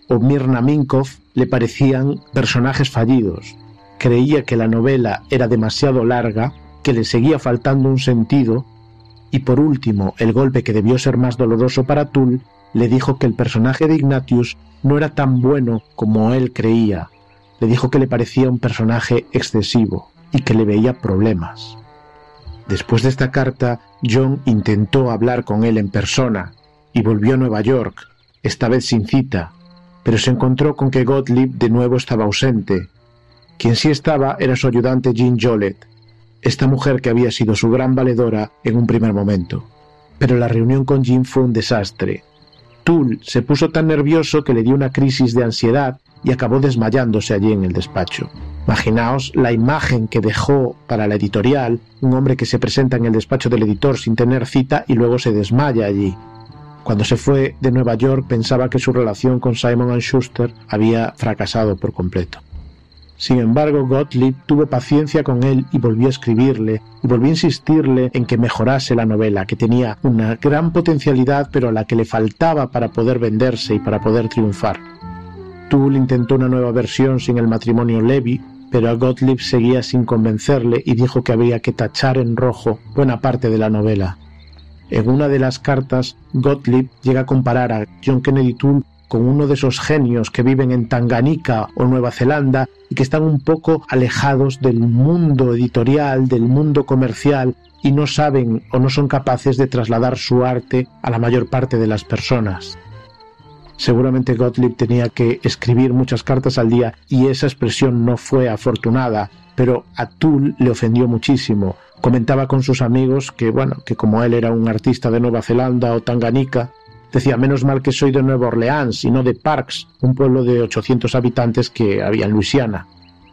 o Myrna Minkoff le parecían personajes fallidos. Creía que la novela era demasiado larga, que le seguía faltando un sentido, y por último, el golpe que debió ser más doloroso para Tull le dijo que el personaje de Ignatius no era tan bueno como él creía. Le dijo que le parecía un personaje excesivo y que le veía problemas. Después de esta carta, John intentó hablar con él en persona y volvió a Nueva York, esta vez sin cita, pero se encontró con que Gottlieb de nuevo estaba ausente. Quien sí estaba era su ayudante Jean Jollet, esta mujer que había sido su gran valedora en un primer momento. Pero la reunión con Jean fue un desastre. Tull se puso tan nervioso que le dio una crisis de ansiedad y acabó desmayándose allí en el despacho. Imaginaos la imagen que dejó para la editorial, un hombre que se presenta en el despacho del editor sin tener cita y luego se desmaya allí. Cuando se fue de Nueva York pensaba que su relación con Simon & Schuster había fracasado por completo. Sin embargo, Gottlieb tuvo paciencia con él y volvió a escribirle, y volvió a insistirle en que mejorase la novela, que tenía una gran potencialidad, pero a la que le faltaba para poder venderse y para poder triunfar. Tull intentó una nueva versión sin el matrimonio Levy, pero a Gottlieb seguía sin convencerle y dijo que había que tachar en rojo buena parte de la novela. En una de las cartas, Gottlieb llega a comparar a John Kennedy Toole con uno de esos genios que viven en Tanganica o Nueva Zelanda y que están un poco alejados del mundo editorial, del mundo comercial, y no saben o no son capaces de trasladar su arte a la mayor parte de las personas. Seguramente Gottlieb tenía que escribir muchas cartas al día y esa expresión no fue afortunada, pero a Tull le ofendió muchísimo. Comentaba con sus amigos que como él era un artista de Nueva Zelanda o Tanganica, decía, menos mal que soy de Nueva Orleans y no de Parks, un pueblo de 800 habitantes que había en Luisiana.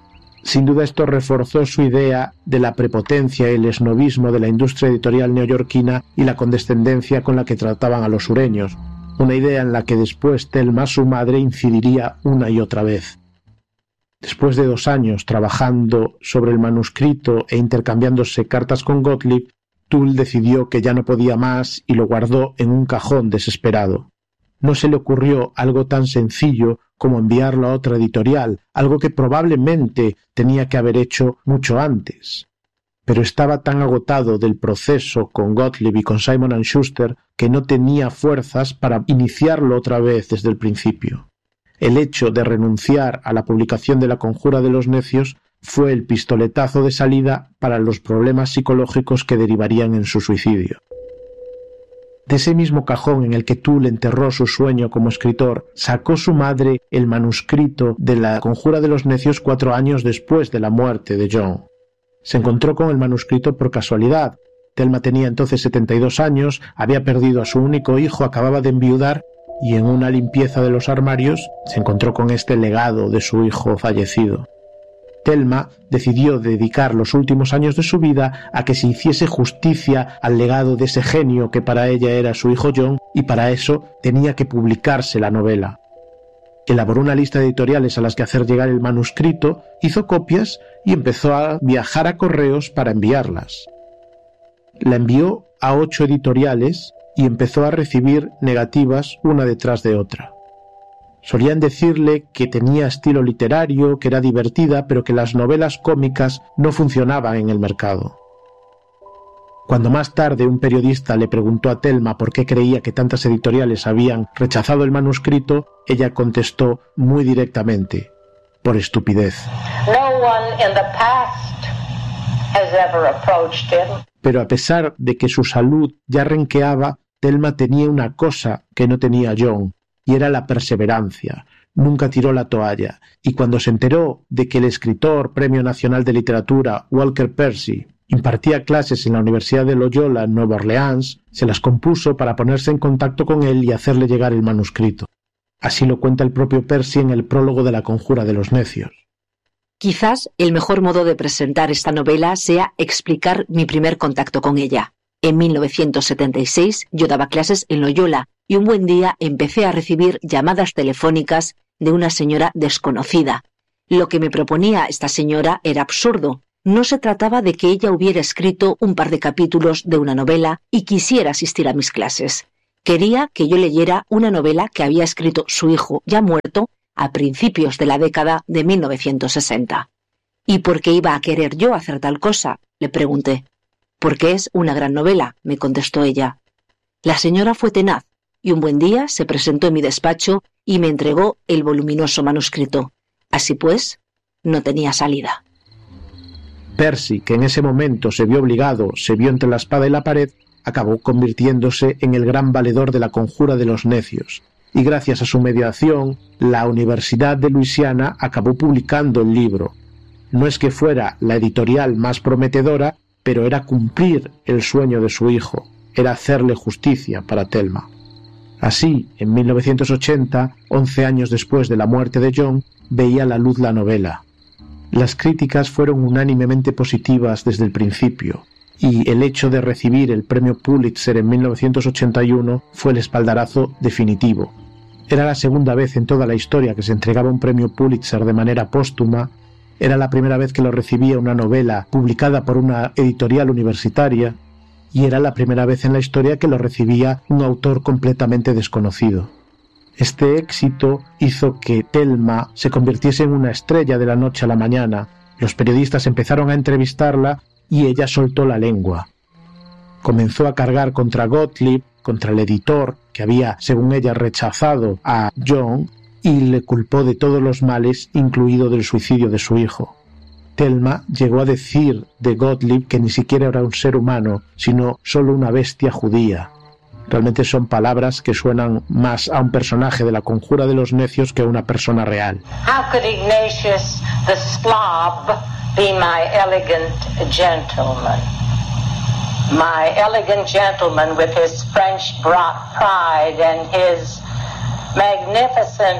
Sin duda esto reforzó su idea de la prepotencia y el esnobismo de la industria editorial neoyorquina y la condescendencia con la que trataban a los sureños, una idea en la que después Thelma, su madre, incidiría una y otra vez. Después de 2 años trabajando sobre el manuscrito e intercambiándose cartas con Gottlieb, Tull decidió que ya no podía más y lo guardó en un cajón desesperado. No se le ocurrió algo tan sencillo como enviarlo a otra editorial, algo que probablemente tenía que haber hecho mucho antes. Pero estaba tan agotado del proceso con Gottlieb y con Simon & Schuster que no tenía fuerzas para iniciarlo otra vez desde el principio. El hecho de renunciar a la publicación de La conjura de los necios fue el pistoletazo de salida para los problemas psicológicos que derivarían en su suicidio. De ese mismo cajón en el que Tull enterró su sueño como escritor, sacó su madre el manuscrito de La conjura de los necios 4 años después de la muerte de John. Se encontró con el manuscrito por casualidad. Thelma tenía entonces 72 años, había perdido a su único hijo, acababa de enviudar, y en una limpieza de los armarios se encontró con este legado de su hijo fallecido. Thelma decidió dedicar los últimos años de su vida a que se hiciese justicia al legado de ese genio que para ella era su hijo John, y para eso tenía que publicarse la novela. Elaboró una lista de editoriales a las que hacer llegar el manuscrito, hizo copias y empezó a viajar a correos para enviarlas. La envió a 8 editoriales y empezó a recibir negativas una detrás de otra. Solían decirle que tenía estilo literario, que era divertida, pero que las novelas cómicas no funcionaban en el mercado. Cuando más tarde un periodista le preguntó a Thelma por qué creía que tantas editoriales habían rechazado el manuscrito, ella contestó muy directamente: por estupidez. Pero a pesar de que su salud ya renqueaba, Thelma tenía una cosa que no tenía John, y era la perseverancia. Nunca tiró la toalla, y cuando se enteró de que el escritor Premio Nacional de Literatura Walker Percy impartía clases en la Universidad de Loyola en Nueva Orleans, se las compuso para ponerse en contacto con él y hacerle llegar el manuscrito. Así lo cuenta el propio Percy en el prólogo de La conjura de los necios. Quizás el mejor modo de presentar esta novela sea explicar mi primer contacto con ella. En 1976 yo daba clases en Loyola y un buen día empecé a recibir llamadas telefónicas de una señora desconocida. Lo que me proponía esta señora era absurdo. No se trataba de que ella hubiera escrito un par de capítulos de una novela y quisiera asistir a mis clases. Quería que yo leyera una novela que había escrito su hijo, ya muerto, a principios de la década de 1960. ¿Y por qué iba a querer yo hacer tal cosa?, le pregunté. Porque es una gran novela, me contestó ella. La señora fue tenaz, y un buen día se presentó en mi despacho y me entregó el voluminoso manuscrito. Así pues, no tenía salida. Percy, que en ese momento se vio entre la espada y la pared, acabó convirtiéndose en el gran valedor de la conjura de los necios, y gracias a su mediación, la Universidad de Luisiana acabó publicando el libro. No es que fuera la editorial más prometedora, pero era cumplir el sueño de su hijo, era hacerle justicia para Thelma. Así, en 1980, 11 años después de la muerte de John, veía la luz la novela. Las críticas fueron unánimemente positivas desde el principio, y el hecho de recibir el premio Pulitzer en 1981 fue el espaldarazo definitivo. Era la segunda vez en toda la historia que se entregaba un premio Pulitzer de manera póstuma, era la primera vez que lo recibía una novela publicada por una editorial universitaria, y era la primera vez en la historia que lo recibía un autor completamente desconocido. Este éxito hizo que Thelma se convirtiese en una estrella de la noche a la mañana. Los periodistas empezaron a entrevistarla y ella soltó la lengua. Comenzó a cargar contra Gottlieb, contra el editor, que había, según ella, rechazado a John, y le culpó de todos los males, incluido del suicidio de su hijo. Thelma llegó a decir de Gottlieb que ni siquiera era un ser humano, sino solo una bestia judía. Realmente son palabras que suenan más a un personaje de la conjura de los necios que a una persona real. How could Ignatius the Slav be my elegant gentleman? My elegant gentleman with his French pride and his magnificent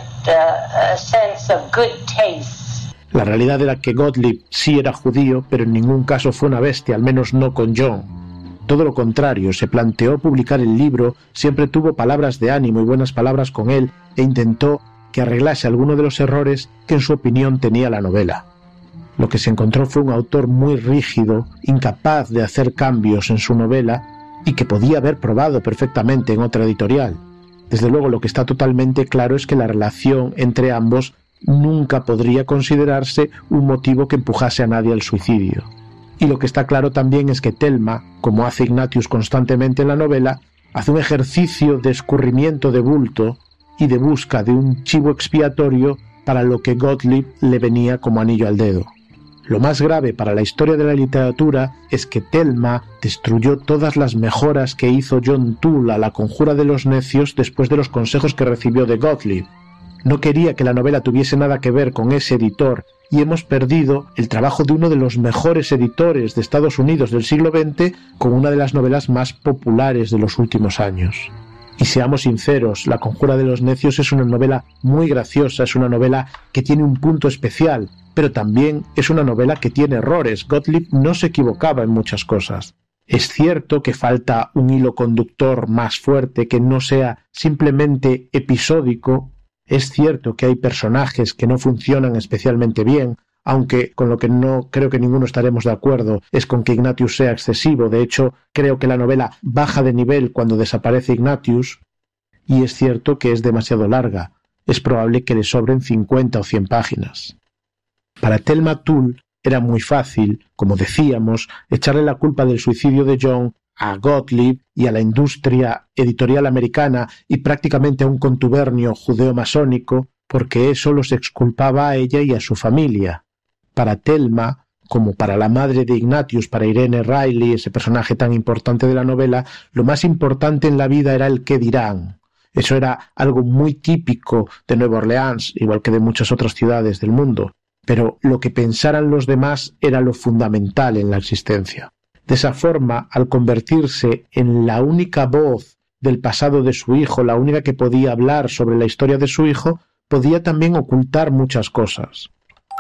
sense of good taste. La realidad era que Gottlieb sí era judío, pero en ningún caso fue una bestia, al menos no con John. Todo lo contrario, se planteó publicar el libro, siempre tuvo palabras de ánimo y buenas palabras con él, e intentó que arreglase alguno de los errores que en su opinión tenía la novela. Lo que se encontró fue un autor muy rígido, incapaz de hacer cambios en su novela, y que podía haber probado perfectamente en otra editorial. Desde luego, lo que está totalmente claro es que la relación entre ambos nunca podría considerarse un motivo que empujase a nadie al suicidio. Y lo que está claro también es que Thelma, como hace Ignatius constantemente en la novela, hace un ejercicio de escurrimiento de bulto y de busca de un chivo expiatorio para lo que Gottlieb le venía como anillo al dedo. Lo más grave para la historia de la literatura es que Thelma destruyó todas las mejoras que hizo John Toole a la conjura de los necios después de los consejos que recibió de Gottlieb. No quería que la novela tuviese nada que ver con ese editor, y hemos perdido el trabajo de uno de los mejores editores de Estados Unidos del siglo XX con una de las novelas más populares de los últimos años. Y seamos sinceros, La conjura de los necios es una novela muy graciosa, es una novela que tiene un punto especial, pero también es una novela que tiene errores. Gottlieb no se equivocaba en muchas cosas. Es cierto que falta un hilo conductor más fuerte, que no sea simplemente episódico. Es cierto que hay personajes que no funcionan especialmente bien, aunque con lo que no creo que ninguno estaremos de acuerdo es con que Ignatius sea excesivo. De hecho, creo que la novela baja de nivel cuando desaparece Ignatius, y es cierto que es demasiado larga. Es probable que le sobren 50 o 100 páginas. Para Thelma Toole era muy fácil, como decíamos, echarle la culpa del suicidio de John a Gottlieb y a la industria editorial americana y prácticamente a un contubernio judeo-masónico, porque eso los exculpaba a ella y a su familia. Para Thelma, como para la madre de Ignatius, para Irene Riley, ese personaje tan importante de la novela, lo más importante en la vida era el qué dirán. Eso era algo muy típico de Nueva Orleans, igual que de muchas otras ciudades del mundo, pero lo que pensaran los demás era lo fundamental en la existencia. De esa forma, al convertirse en la única voz del pasado de su hijo, la única que podía hablar sobre la historia de su hijo, podía también ocultar muchas cosas.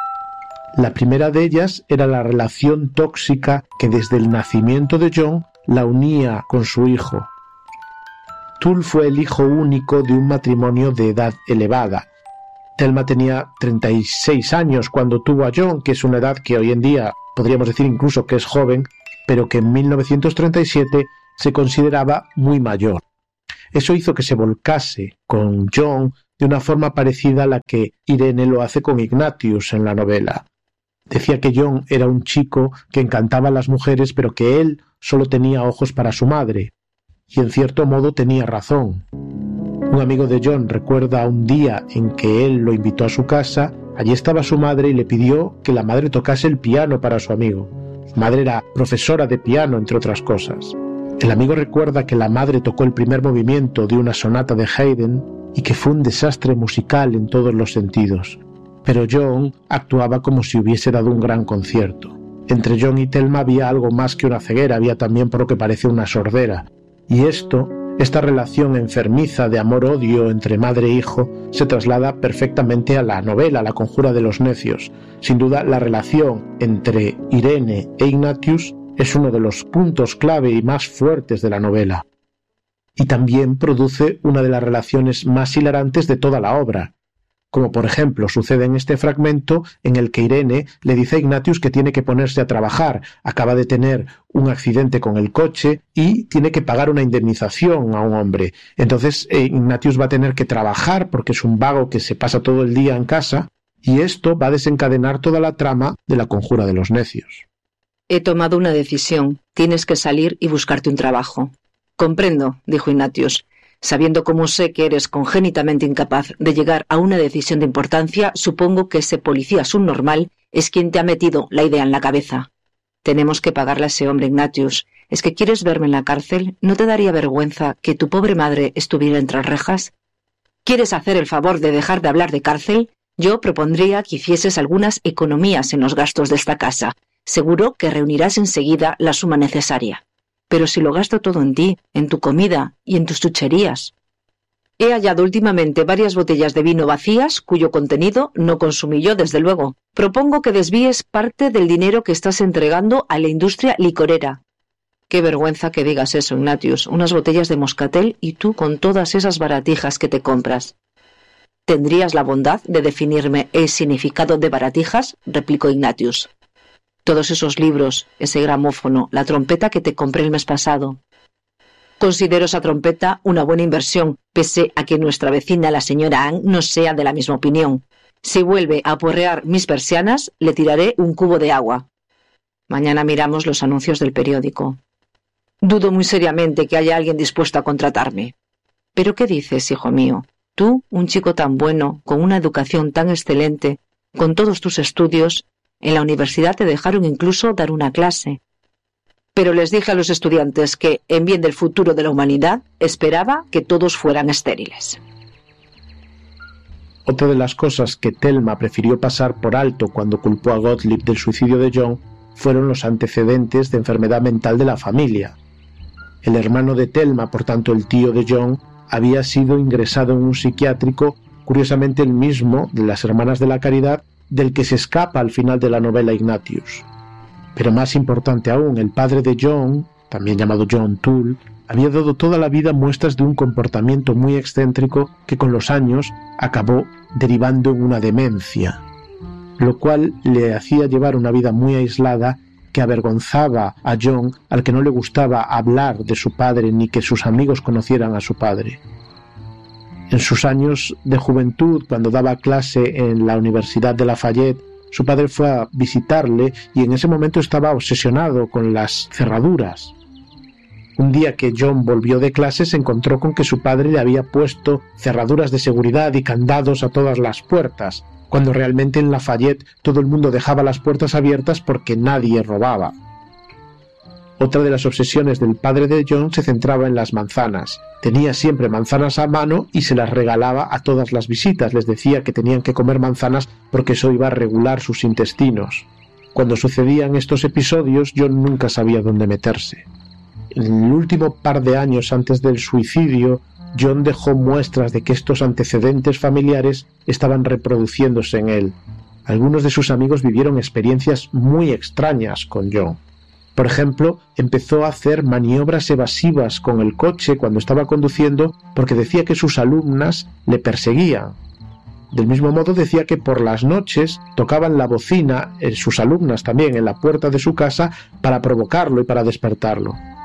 La primera de ellas era la relación tóxica que desde el nacimiento de John la unía con su hijo. Toole fue el hijo único de un matrimonio de edad elevada. Thelma tenía 36 años cuando tuvo a John, que es una edad que hoy en día podríamos decir incluso que es joven, pero que en 1937 se consideraba muy mayor. Eso hizo que se volcase con John de una forma parecida a la que Irene lo hace con Ignatius en la novela. Decía que John era un chico que encantaba a las mujeres, pero que él solo tenía ojos para su madre. Y en cierto modo tenía razón. Un amigo de John recuerda un día en que él lo invitó a su casa. Allí estaba su madre y le pidió que la madre tocase el piano para su amigo. Su madre era profesora de piano, entre otras cosas. El amigo recuerda que la madre tocó el primer movimiento de una sonata de Haydn y que fue un desastre musical en todos los sentidos. Pero John actuaba como si hubiese dado un gran concierto. Entre John y Thelma había algo más que una ceguera, había también por lo que parece una sordera. Y esta relación enfermiza de amor-odio entre madre e hijo, se traslada perfectamente a la novela, La conjura de los necios. Sin duda, la relación entre Irene e Ignatius es uno de los puntos clave y más fuertes de la novela. Y también produce una de las relaciones más hilarantes de toda la obra, como por ejemplo sucede en este fragmento en el que Irene le dice a Ignatius que tiene que ponerse a trabajar, acaba de tener un accidente con el coche y tiene que pagar una indemnización a un hombre. Entonces Ignatius va a tener que trabajar porque es un vago que se pasa todo el día en casa, y esto va a desencadenar toda la trama de La conjura de los necios. He tomado una decisión. Tienes que salir y buscarte un trabajo. Comprendo, dijo Ignatius. Sabiendo cómo sé que eres congénitamente incapaz de llegar a una decisión de importancia, supongo que ese policía subnormal es quien te ha metido la idea en la cabeza. Tenemos que pagarle a ese hombre, Ignatius. ¿Es que quieres verme en la cárcel? ¿No te daría vergüenza que tu pobre madre estuviera entre las rejas? ¿Quieres hacer el favor de dejar de hablar de cárcel? Yo propondría que hicieses algunas economías en los gastos de esta casa. Seguro que reunirás enseguida la suma necesaria. Pero si lo gasto todo en ti, en tu comida y en tus chucherías. He hallado últimamente varias botellas de vino vacías, cuyo contenido no consumí yo, desde luego. Propongo que desvíes parte del dinero que estás entregando a la industria licorera. Qué vergüenza que digas eso, Ignatius. Unas botellas de moscatel y tú con todas esas baratijas que te compras. ¿Tendrías la bondad de definirme el significado de baratijas?, replicó Ignatius. Todos esos libros, ese gramófono, la trompeta que te compré el mes pasado. Considero esa trompeta una buena inversión, pese a que nuestra vecina, la señora Ann, no sea de la misma opinión. Si vuelve a aporrear mis persianas, le tiraré un cubo de agua. Mañana miramos los anuncios del periódico. Dudo muy seriamente que haya alguien dispuesto a contratarme. ¿Pero qué dices, hijo mío? Tú, un chico tan bueno, con una educación tan excelente, con todos tus estudios. En la universidad te dejaron incluso dar una clase. Pero les dije a los estudiantes que, en bien del futuro de la humanidad, esperaba que todos fueran estériles. Otra de las cosas que Thelma prefirió pasar por alto cuando culpó a Gottlieb del suicidio de John fueron los antecedentes de enfermedad mental de la familia. El hermano de Thelma, por tanto el tío de John, había sido ingresado en un psiquiátrico, curiosamente el mismo de las Hermanas de la Caridad, del que se escapa al final de la novela Ignatius. Pero más importante aún, el padre de John, también llamado John Toole, había dado toda la vida muestras de un comportamiento muy excéntrico que con los años acabó derivando en una demencia, lo cual le hacía llevar una vida muy aislada que avergonzaba a John, al que no le gustaba hablar de su padre ni que sus amigos conocieran a su padre. En sus años de juventud, cuando daba clase en la Universidad de Lafayette, su padre fue a visitarle y en ese momento estaba obsesionado con las cerraduras. Un día que John volvió de clase se encontró con que su padre le había puesto cerraduras de seguridad y candados a todas las puertas, cuando realmente en Lafayette todo el mundo dejaba las puertas abiertas porque nadie robaba. Otra de las obsesiones del padre de John se centraba en las manzanas. Tenía siempre manzanas a mano y se las regalaba a todas las visitas. Les decía que tenían que comer manzanas porque eso iba a regular sus intestinos. Cuando sucedían estos episodios, John nunca sabía dónde meterse. En el último par de años antes del suicidio, John dejó muestras de que estos antecedentes familiares estaban reproduciéndose en él. Algunos de sus amigos vivieron experiencias muy extrañas con John. Por ejemplo, empezó a hacer maniobras evasivas con el coche cuando estaba conduciendo porque decía que sus alumnas le perseguían. Del mismo modo decía que por las noches tocaban la bocina, sus alumnas también, en la puerta de su casa para provocarlo y para despertarlo.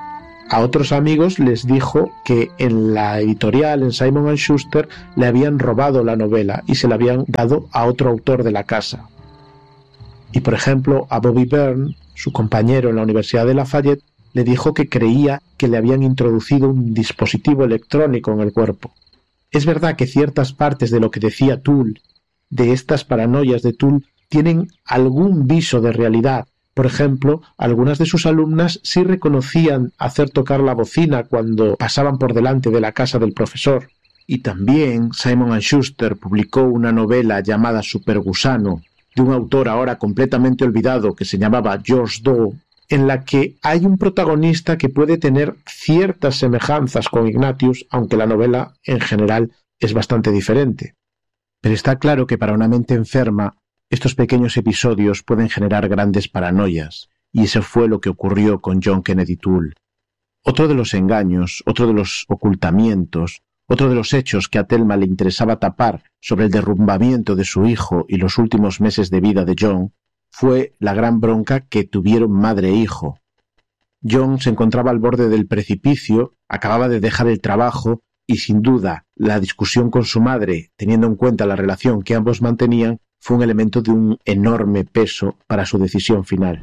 A otros amigos les dijo que en la editorial, en Simon & Schuster, le habían robado la novela y se la habían dado a otro autor de la casa. Y por ejemplo, a Bobby Byrne, su compañero en la Universidad de Lafayette, le dijo que creía que le habían introducido un dispositivo electrónico en el cuerpo. Es verdad que ciertas partes de lo que decía Tull, de estas paranoias de Tull, tienen algún viso de realidad. Por ejemplo, algunas de sus alumnas sí reconocían hacer tocar la bocina cuando pasaban por delante de la casa del profesor. Y también Simon & Schuster publicó una novela llamada Supergusano, de un autor ahora completamente olvidado que se llamaba George Doe, en la que hay un protagonista que puede tener ciertas semejanzas con Ignatius, aunque la novela en general es bastante diferente. Pero está claro que para una mente enferma, estos pequeños episodios pueden generar grandes paranoias, y eso fue lo que ocurrió con John Kennedy Toole. Otro de los engaños, otro de los ocultamientos, otro de los hechos que a Thelma le interesaba tapar sobre el derrumbamiento de su hijo y los últimos meses de vida de John, fue la gran bronca que tuvieron madre e hijo. John se encontraba al borde del precipicio, acababa de dejar el trabajo y sin duda la discusión con su madre, teniendo en cuenta la relación que ambos mantenían, fue un elemento de un enorme peso para su decisión final.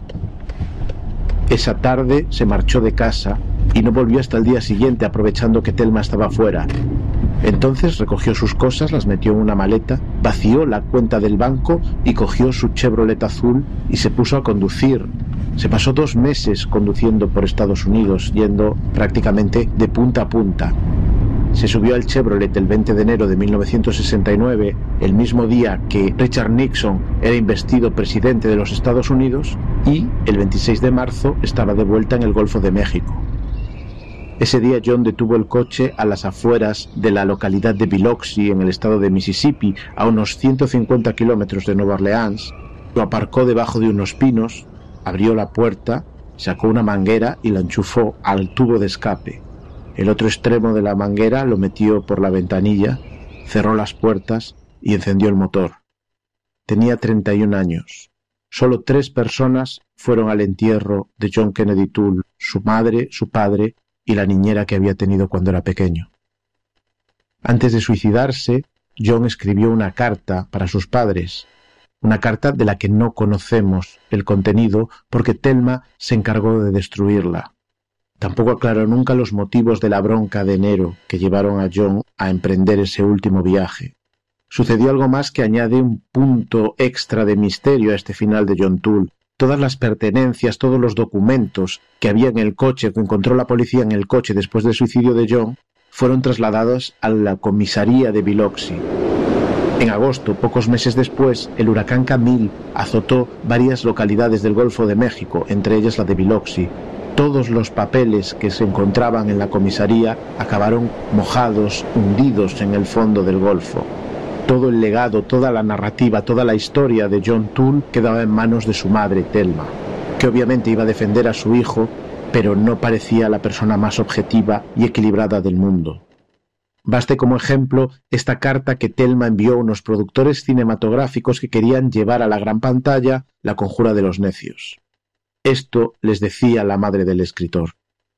Esa tarde se marchó de casa y no volvió hasta el día siguiente, aprovechando que Thelma estaba fuera. Entonces recogió sus cosas, las metió en una maleta, vació la cuenta del banco y cogió su Chevrolet azul y se puso a conducir. Se pasó 2 meses conduciendo por Estados Unidos, yendo prácticamente de punta a punta. Se subió al Chevrolet el 20 de enero de 1969, el mismo día que Richard Nixon era investido presidente de los Estados Unidos, y el 26 de marzo estaba de vuelta en el Golfo de México. Ese día John detuvo el coche a las afueras de la localidad de Biloxi, en el estado de Mississippi, a unos 150 kilómetros de Nueva Orleans. Lo aparcó debajo de unos pinos, abrió la puerta, sacó una manguera y la enchufó al tubo de escape. El otro extremo de la manguera lo metió por la ventanilla, cerró las puertas y encendió el motor. Tenía 31 años. Solo 3 personas fueron al entierro de John Kennedy Toole: su madre, su padre y la niñera que había tenido cuando era pequeño. Antes de suicidarse, John escribió una carta para sus padres, una carta de la que no conocemos el contenido porque Thelma se encargó de destruirla. Tampoco aclaró nunca los motivos de la bronca de enero que llevaron a John a emprender ese último viaje. Sucedió algo más que añade un punto extra de misterio a este final de John Toole. Todas las pertenencias, todos los documentos que había en el coche, que encontró la policía en el coche después del suicidio de John, fueron trasladados a la comisaría de Biloxi. En agosto, pocos meses después, el huracán Camille azotó varias localidades del Golfo de México, entre ellas la de Biloxi. Todos los papeles que se encontraban en la comisaría acabaron mojados, hundidos en el fondo del Golfo. Todo el legado, toda la narrativa, toda la historia de John Toole quedaba en manos de su madre, Thelma, que obviamente iba a defender a su hijo, pero no parecía la persona más objetiva y equilibrada del mundo. Baste como ejemplo esta carta que Thelma envió a unos productores cinematográficos que querían llevar a la gran pantalla La conjura de los necios. Esto les decía la madre del escritor: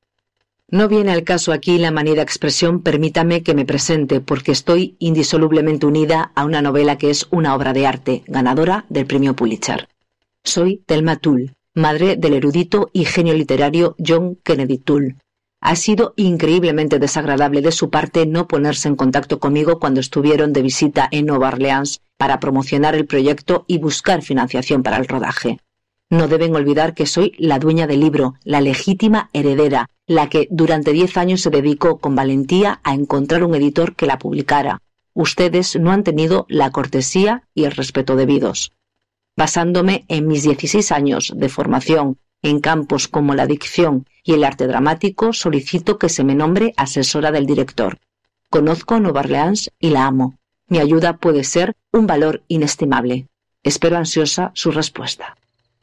No viene al caso aquí la manida expresión permítame que me presente, porque estoy indisolublemente unida a una novela que es una obra de arte, ganadora del premio Pulitzer. Soy Thelma Toole, madre del erudito y genio literario John Kennedy Toole. Ha sido increíblemente desagradable de su parte no ponerse en contacto conmigo cuando estuvieron de visita en Nueva Orleans para promocionar el proyecto y buscar financiación para el rodaje. No deben olvidar que soy la dueña del libro, la legítima heredera, la que durante 10 años se dedicó con valentía a encontrar un editor que la publicara. Ustedes no han tenido la cortesía y el respeto debidos. Basándome en mis 16 años de formación en campos como la dicción y el arte dramático, solicito que se me nombre asesora del director. Conozco Nueva Orleans y la amo. Mi ayuda puede ser un valor inestimable. Espero ansiosa su respuesta.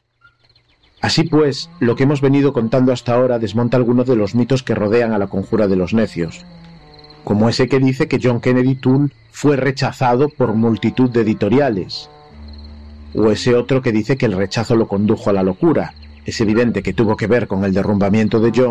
Así pues, lo que hemos venido contando hasta ahora desmonta algunos de los mitos que rodean a la conjura de los necios, como ese que dice que John Kennedy Toole fue rechazado por multitud de editoriales, o ese otro que dice que el rechazo lo condujo a la locura. Es evidente que tuvo que ver con el derrumbamiento de John,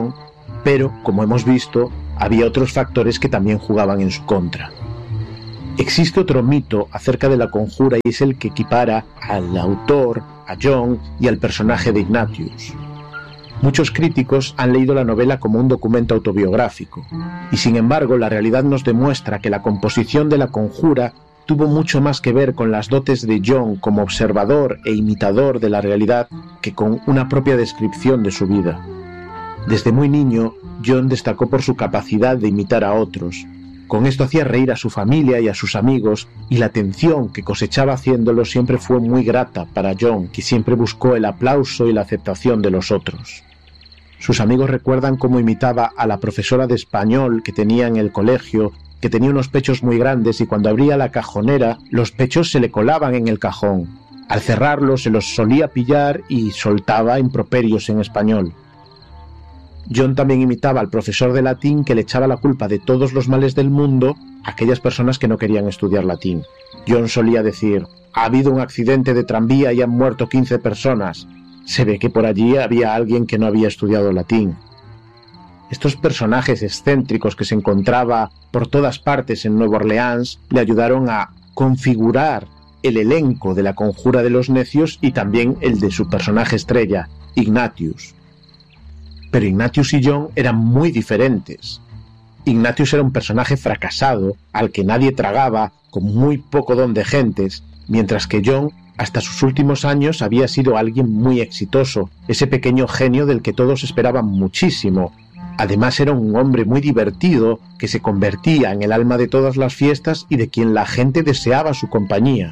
Pero, como hemos visto, había otros factores que también jugaban en su contra. Existe otro mito acerca de la conjura y es el que equipara al autor, a John y al personaje de Ignatius. Muchos críticos han leído la novela como un documento autobiográfico, y sin embargo la realidad nos demuestra que la composición de la conjura tuvo mucho más que ver con las dotes de John como observador e imitador de la realidad que con una propia descripción de su vida. Desde muy niño, John destacó por su capacidad de imitar a otros. Con esto hacía reír a su familia y a sus amigos, y la atención que cosechaba haciéndolo siempre fue muy grata para John, que siempre buscó el aplauso y la aceptación de los otros. Sus amigos recuerdan cómo imitaba a la profesora de español que tenía en el colegio, que tenía unos pechos muy grandes y cuando abría la cajonera, los pechos se le colaban en el cajón. Al cerrarlo se los solía pillar y soltaba improperios en español. John también imitaba al profesor de latín que le echaba la culpa de todos los males del mundo a aquellas personas que no querían estudiar latín. John solía decir: «Ha habido un accidente de tranvía y han muerto 15 personas. Se ve que por allí había alguien que no había estudiado latín». Estos personajes excéntricos que se encontraba por todas partes en Nueva Orleans le ayudaron a configurar el elenco de la Conjura de los Necios y también el de su personaje estrella, Ignatius. Pero Ignatius y John eran muy diferentes. Ignatius era un personaje fracasado, al que nadie tragaba, con muy poco don de gentes, mientras que John, hasta sus últimos años, había sido alguien muy exitoso, ese pequeño genio del que todos esperaban muchísimo. Además era un hombre muy divertido, que se convertía en el alma de todas las fiestas y de quien la gente deseaba su compañía.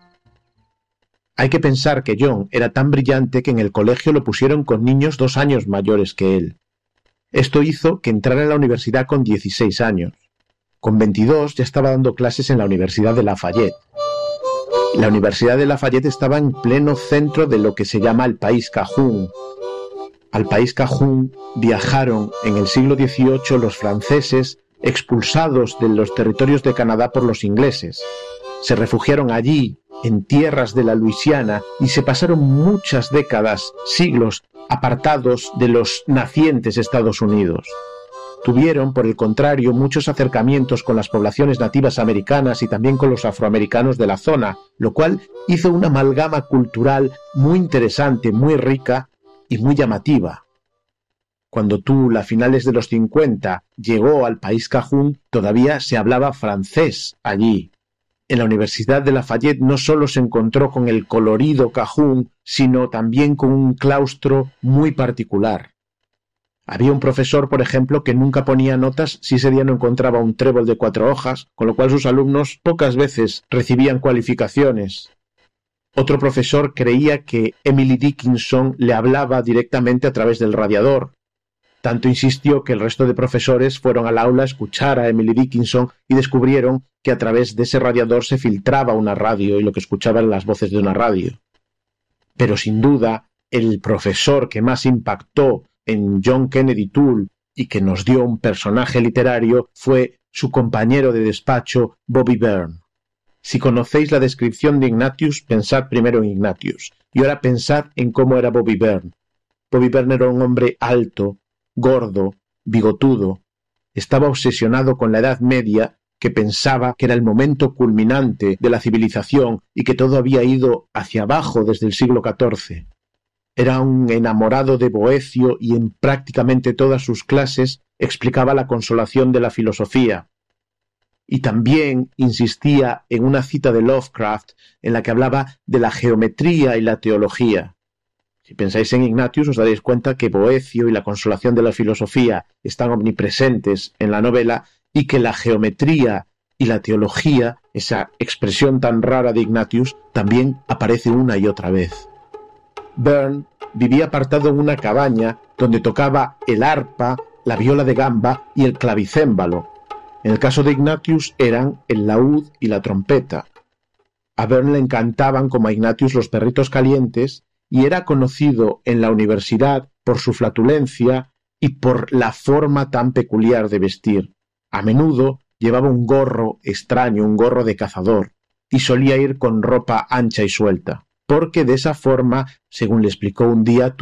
Hay que pensar que John era tan brillante que en el colegio lo pusieron con niños 2 años mayores que él. Esto hizo que entrara en la universidad con 16 años. Con 22 ya estaba dando clases en la Universidad de Lafayette. La Universidad de Lafayette estaba en pleno centro de lo que se llama el País Cajún. Al País Cajún viajaron en el siglo XVIII los franceses expulsados de los territorios de Canadá por los ingleses. Se refugiaron allí, en tierras de la Luisiana, y se pasaron muchas décadas, siglos, apartados de los nacientes Estados Unidos. Tuvieron, por el contrario, muchos acercamientos con las poblaciones nativas americanas y también con los afroamericanos de la zona, lo cual hizo una amalgama cultural muy interesante, muy rica y muy llamativa. Cuando Tull, a finales de los 50, llegó al País Cajún, todavía se hablaba francés allí. En la Universidad de Lafayette no solo se encontró con el colorido Cajún, sino también con un claustro muy particular. Había un profesor, por ejemplo, que nunca ponía notas si ese día no encontraba un trébol de 4 hojas, con lo cual sus alumnos pocas veces recibían cualificaciones. Otro profesor creía que Emily Dickinson le hablaba directamente a través del radiador. Tanto insistió que el resto de profesores fueron al aula a escuchar a Emily Dickinson y descubrieron que a través de ese radiador se filtraba una radio y lo que escuchaban las voces de una radio. Pero sin duda, el profesor que más impactó en John Kennedy Toole y que nos dio un personaje literario fue su compañero de despacho, Bobby Byrne. Si conocéis la descripción de Ignatius, pensad primero en Ignatius, y ahora pensad en cómo era Bobby Byrne. Bobby Byrne era un hombre alto, gordo, bigotudo. Estaba obsesionado con la Edad Media, que pensaba que era el momento culminante de la civilización y que todo había ido hacia abajo desde el siglo XIV. Era un enamorado de Boecio y en prácticamente todas sus clases explicaba la consolación de la filosofía. Y también insistía en una cita de Lovecraft en la que hablaba de la geometría y la teología. Si pensáis en Ignatius os daréis cuenta que Boecio y la consolación de la filosofía están omnipresentes en la novela y que la geometría y la teología, esa expresión tan rara de Ignatius, también aparece una y otra vez. Byrne vivía apartado en una cabaña donde tocaba el arpa, la viola de gamba y el clavicémbalo. En el caso de Ignatius eran el laúd y la trompeta. A Byrne le encantaban como a Ignatius los perritos calientes y era conocido en la universidad por su flatulencia y por la forma tan peculiar de vestir. A menudo llevaba un gorro extraño, un gorro de cazador, y solía ir con ropa ancha y suelta, porque de esa forma, según le explicó un día Tull,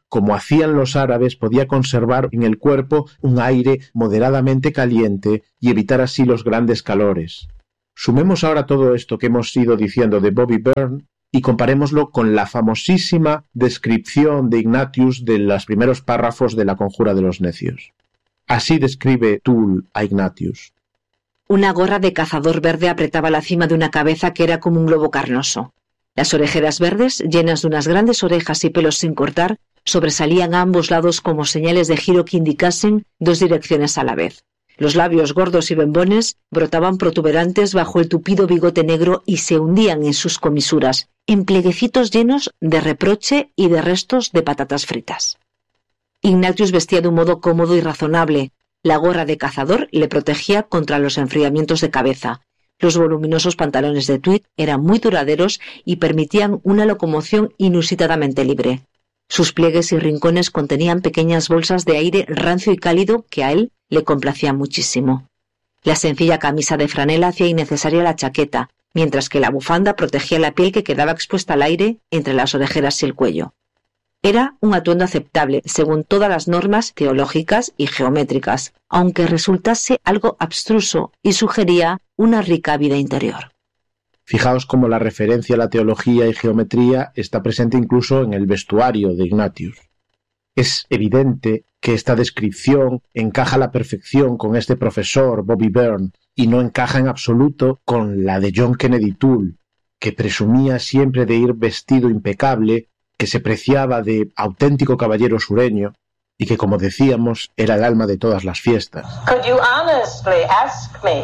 como hacían los árabes, podía conservar en el cuerpo un aire moderadamente caliente y evitar así los grandes calores. Sumemos ahora todo esto que hemos ido diciendo de Bobby Byrne y comparémoslo con la famosísima descripción de Ignatius de los primeros párrafos de La conjura de los necios. Así describe Toole a Ignatius. Una gorra de cazador verde apretaba la cima de una cabeza que era como un globo carnoso. Las orejeras verdes, llenas de unas grandes orejas y pelos sin cortar, sobresalían a ambos lados como señales de giro que indicasen dos direcciones a la vez. Los labios gordos y bembones brotaban protuberantes bajo el tupido bigote negro y se hundían en sus comisuras, en pleguecitos llenos de reproche y de restos de patatas fritas. Ignatius vestía de un modo cómodo y razonable. La gorra de cazador le protegía contra los enfriamientos de cabeza. Los voluminosos pantalones de tweed eran muy duraderos y permitían una locomoción inusitadamente libre. Sus pliegues y rincones contenían pequeñas bolsas de aire rancio y cálido que a él le complacían muchísimo. La sencilla camisa de franela hacía innecesaria la chaqueta, mientras que la bufanda protegía la piel que quedaba expuesta al aire entre las orejeras y el cuello. Era un atuendo aceptable según todas las normas teológicas y geométricas, aunque resultase algo abstruso y sugería una rica vida interior. Fijaos cómo la referencia a la teología y geometría está presente incluso en el vestuario de Ignatius. Es evidente que esta descripción encaja a la perfección con este profesor, Bobby Byrne, y no encaja en absoluto con la de John Kennedy Toole, que presumía siempre de ir vestido impecable, que se preciaba de auténtico caballero sureño y que, como decíamos, era el alma de todas las fiestas. Could you honestly ask me,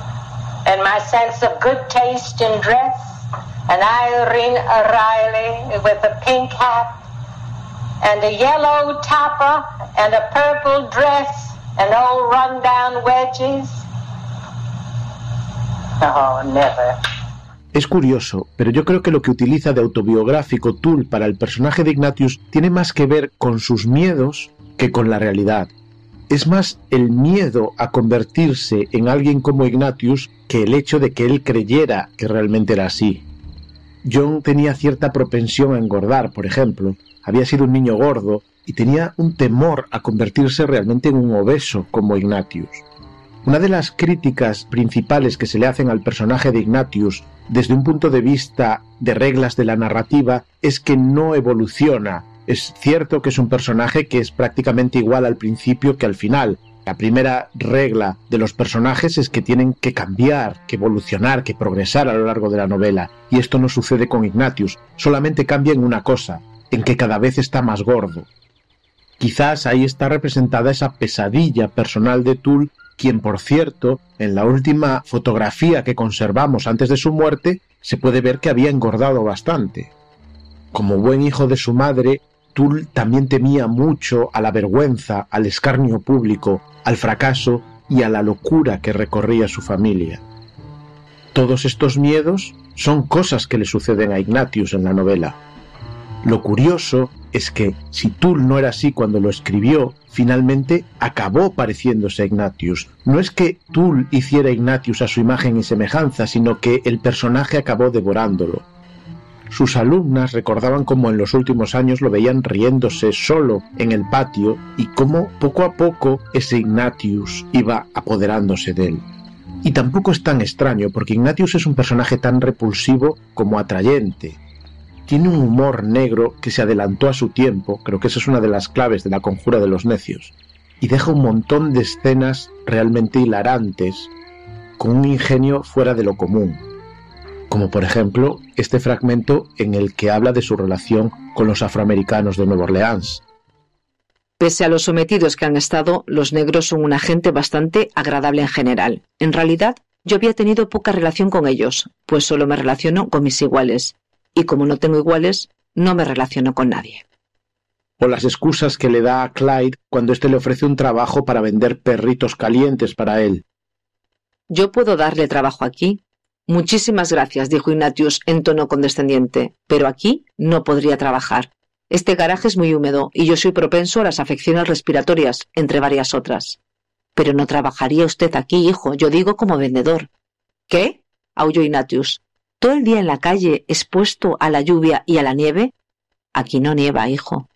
in my sense of good taste in dress, an Irene O'Reilly with a pink hat and a yellow topper and a purple dress and old run-down wedges? Oh, never. Es curioso, pero yo creo que lo que utiliza de autobiográfico Toole para el personaje de Ignatius tiene más que ver con sus miedos que con la realidad. Es más el miedo a convertirse en alguien como Ignatius que el hecho de que él creyera que realmente era así. John tenía cierta propensión a engordar, por ejemplo. Había sido un niño gordo y tenía un temor a convertirse realmente en un obeso como Ignatius. Una de las críticas principales que se le hacen al personaje de Ignatius desde un punto de vista de reglas de la narrativa es que no evoluciona. Es cierto que es un personaje que es prácticamente igual al principio que al final. La primera regla de los personajes es que tienen que cambiar, que evolucionar, que progresar a lo largo de la novela. Y esto no sucede con Ignatius. Solamente cambia en una cosa, en que cada vez está más gordo. Quizás ahí está representada esa pesadilla personal de Toole, quien, por cierto, en la última fotografía que conservamos antes de su muerte, se puede ver que había engordado bastante. Como buen hijo de su madre, Toole también temía mucho a la vergüenza, al escarnio público, al fracaso y a la locura que recorría su familia. Todos estos miedos son cosas que le suceden a Ignatius en la novela. Lo curioso es que, si Toole no era así cuando lo escribió, finalmente acabó pareciéndose a Ignatius. No es que Toole hiciera a Ignatius a su imagen y semejanza, sino que el personaje acabó devorándolo. Sus alumnas recordaban cómo en los últimos años lo veían riéndose solo en el patio y cómo poco a poco ese Ignatius iba apoderándose de él. Y tampoco es tan extraño, porque Ignatius es un personaje tan repulsivo como atrayente. Tiene un humor negro que se adelantó a su tiempo, creo que esa es una de las claves de La conjura de los necios, y deja un montón de escenas realmente hilarantes, con un ingenio fuera de lo común, como por ejemplo este fragmento en el que habla de su relación con los afroamericanos de Nueva Orleans. Pese a los sometidos que han estado, los negros son una gente bastante agradable en general. En realidad, yo había tenido poca relación con ellos, pues solo me relaciono con mis iguales. Y como no tengo iguales, no me relaciono con nadie. O las excusas que le da a Clyde cuando éste le ofrece un trabajo para vender perritos calientes para él. ¿Yo puedo darle trabajo aquí? Muchísimas gracias, dijo Ignatius en tono condescendiente, pero aquí no podría trabajar. Este garaje es muy húmedo y yo soy propenso a las afecciones respiratorias, entre varias otras. Pero no trabajaría usted aquí, hijo, yo digo como vendedor. ¿Qué? Aulló Ignatius. ¿Todo el día en la calle expuesto a la lluvia y a la nieve? Aquí no nieva, hijo.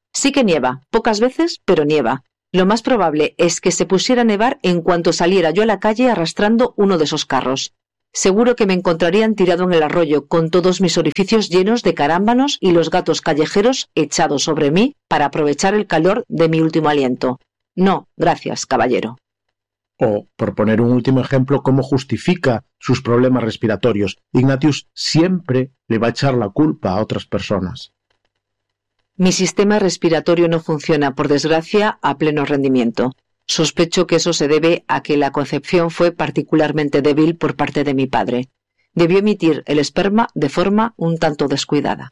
Sí que nieva, pocas veces, pero nieva. Lo más probable es que se pusiera a nevar en cuanto saliera yo a la calle arrastrando uno de esos carros. Seguro que me encontrarían tirado en el arroyo, con todos mis orificios llenos de carámbanos y los gatos callejeros echados sobre mí para aprovechar el calor de mi último aliento. No, gracias, caballero. O, por poner un último ejemplo, cómo justifica sus problemas respiratorios. Ignatius siempre le va a echar la culpa a otras personas. Mi sistema respiratorio no funciona, por desgracia, a pleno rendimiento. Sospecho que eso se debe a que la concepción fue particularmente débil por parte de mi padre. Debió emitir el esperma de forma un tanto descuidada.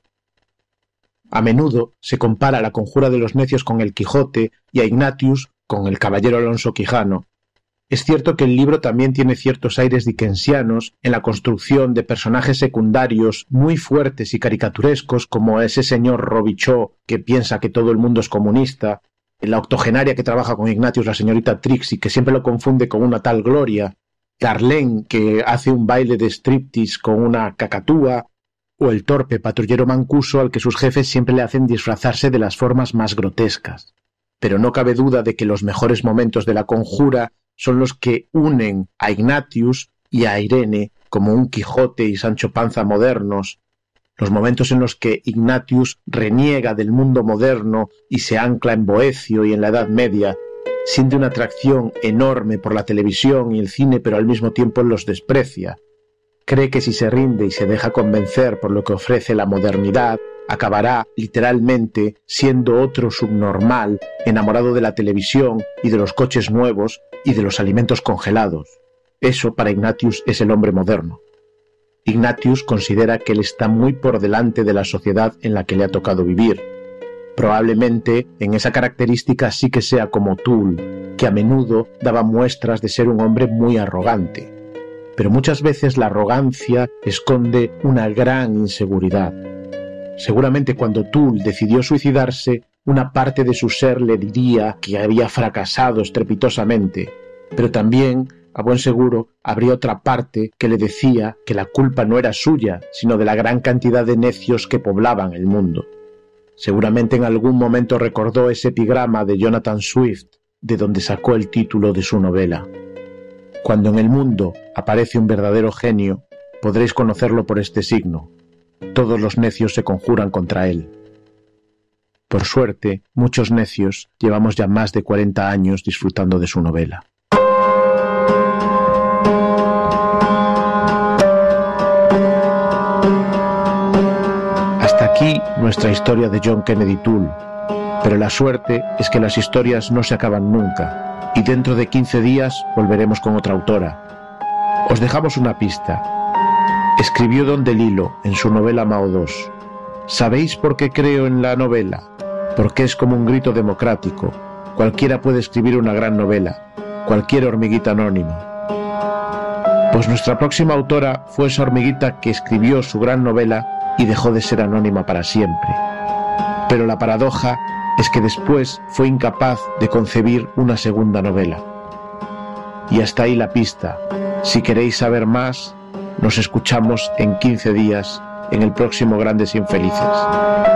A menudo se compara la conjura de los necios con el Quijote y a Ignatius con el caballero Alonso Quijano. Es cierto que el libro también tiene ciertos aires dickensianos en la construcción de personajes secundarios muy fuertes y caricaturescos, como ese señor Robichaud que piensa que todo el mundo es comunista, la octogenaria que trabaja con Ignatius, la señorita Trixie, que siempre lo confunde con una tal Gloria, Darlene, que hace un baile de striptease con una cacatúa, o el torpe patrullero mancuso al que sus jefes siempre le hacen disfrazarse de las formas más grotescas. Pero no cabe duda de que los mejores momentos de la conjura son los que unen a Ignatius y a Irene como un Quijote y Sancho Panza modernos, los momentos en los que Ignatius reniega del mundo moderno y se ancla en Boecio y en la Edad Media, siente una atracción enorme por la televisión y el cine, pero al mismo tiempo los desprecia. Cree que si se rinde y se deja convencer por lo que ofrece la modernidad, acabará, literalmente, siendo otro subnormal, enamorado de la televisión y de los coches nuevos y de los alimentos congelados. Eso para Ignatius es el hombre moderno. Ignatius considera que él está muy por delante de la sociedad en la que le ha tocado vivir. Probablemente en esa característica sí que sea como Toole, que a menudo daba muestras de ser un hombre muy arrogante. Pero muchas veces la arrogancia esconde una gran inseguridad. Seguramente cuando Toole decidió suicidarse, una parte de su ser le diría que había fracasado estrepitosamente, pero también, a buen seguro, habría otra parte que le decía que la culpa no era suya, sino de la gran cantidad de necios que poblaban el mundo. Seguramente en algún momento recordó ese epigrama de Jonathan Swift, de donde sacó el título de su novela. Cuando en el mundo aparece un verdadero genio, podréis conocerlo por este signo. Todos los necios se conjuran contra él. Por suerte, muchos necios llevamos ya más de 40 años disfrutando de su novela. Hasta aquí nuestra historia de John Kennedy Toole, pero la suerte es que las historias no se acaban nunca, y dentro de 15 días volveremos con otra autora. Os dejamos una pista. Escribió Don DeLillo en su novela Mao II. ¿Sabéis por qué creo en la novela? Porque es como un grito democrático. Cualquiera puede escribir una gran novela, cualquier hormiguita anónima. Pues nuestra próxima autora fue esa hormiguita que escribió su gran novela y dejó de ser anónima para siempre. Pero la paradoja es que después fue incapaz de concebir una segunda novela. Y hasta ahí la pista. Si queréis saber más, nos escuchamos en 15 días en el próximo Grandes Infelices.